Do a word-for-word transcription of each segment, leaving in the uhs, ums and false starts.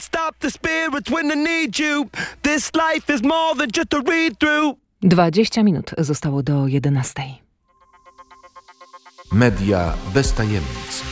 stop the spirits when they need you. This life is more than just a read-through. dwadzieścia minut zostało do jedenastej. Media bez tajemnic.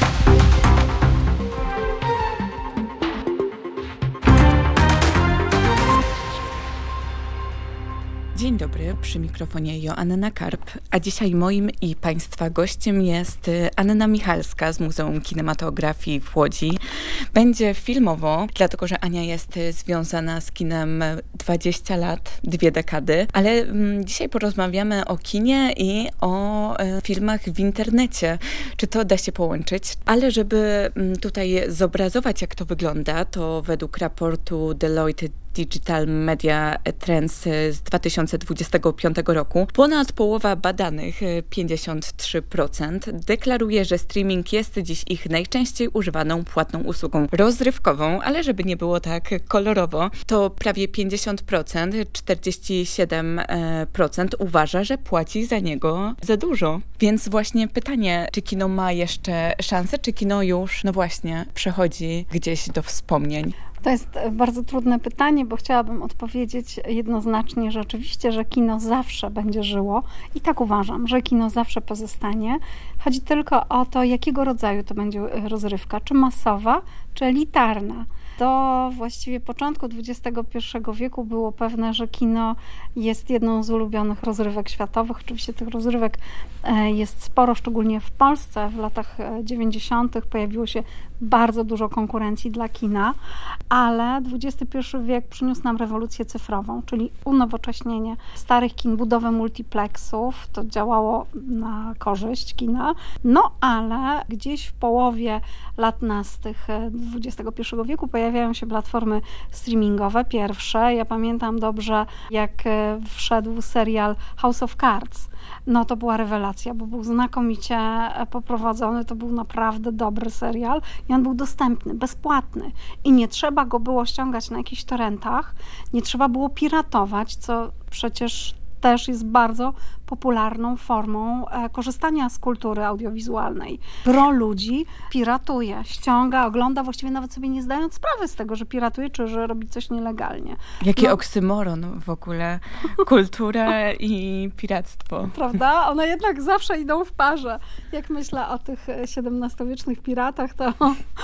Dzień dobry, przy mikrofonie Joanna Karp, a dzisiaj moim i Państwa gościem jest Anna Michalska z Muzeum Kinematografii w Łodzi. Będzie filmowo, dlatego że Ania jest związana z kinem dwadzieścia lat, dwie dekady, ale mm, dzisiaj porozmawiamy o kinie i o e, filmach w internecie. Czy to da się połączyć? Ale żeby mm, tutaj zobrazować, jak to wygląda, to według raportu Deloitte Digital Media Trends z dwa tysiące dwudziestego piątego roku ponad połowa badanych, pięćdziesiąt trzy procent, deklaruje, że streaming jest dziś ich najczęściej używaną płatną usługą rozrywkową, ale żeby nie było tak kolorowo, to prawie pięćdziesiąt procent, czterdzieści siedem procent uważa, że płaci za niego za dużo. Więc właśnie pytanie, czy kino ma jeszcze szansę, czy kino już, no właśnie, przechodzi gdzieś do wspomnień? To jest bardzo trudne pytanie, bo chciałabym odpowiedzieć jednoznacznie, że oczywiście, że kino zawsze będzie żyło i tak uważam, że kino zawsze pozostanie. Chodzi tylko o to, jakiego rodzaju to będzie rozrywka, czy masowa, czy elitarna. Do właściwie początku dwudziestego pierwszego wieku było pewne, że kino jest jedną z ulubionych rozrywek światowych. Oczywiście tych rozrywek jest sporo, szczególnie w Polsce. W latach dziewięćdziesiątych pojawiło się bardzo dużo konkurencji dla kina, ale dwudziesty pierwszy wiek przyniósł nam rewolucję cyfrową, czyli unowocześnienie starych kin, budowę multiplexów. To działało na korzyść kina. No ale gdzieś w połowie lat nastych dwudziestego pierwszego wieku pojawiają się platformy streamingowe, pierwsze. Ja pamiętam dobrze, jak wszedł serial House of Cards. No to była rewelacja, bo był znakomicie poprowadzony, to był naprawdę dobry serial i on był dostępny, bezpłatny i nie trzeba go było ściągać na jakichś torrentach, nie trzeba było piratować, co przecież też jest bardzo popularną formą e, korzystania z kultury audiowizualnej. Gro ludzi piratuje, ściąga, ogląda, właściwie nawet sobie nie zdając sprawy z tego, że piratuje, czy że robi coś nielegalnie. Jaki no. oksymoron w ogóle. Kultura i piractwo. Prawda? One jednak zawsze idą w parze. Jak myślę o tych siedemnastowiecznych piratach, to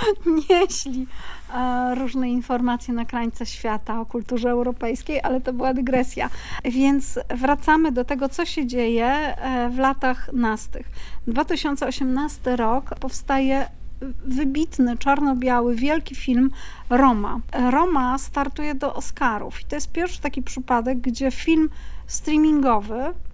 nieśli e, różne informacje na krańce świata o kulturze europejskiej, ale to była dygresja. Więc wracamy do tego, co się dzieje w latach nastych. dwa tysiące osiemnasty rok powstaje wybitny, czarno-biały, wielki film Roma. Roma startuje do Oscarów i to jest pierwszy taki przypadek, gdzie film streamingowy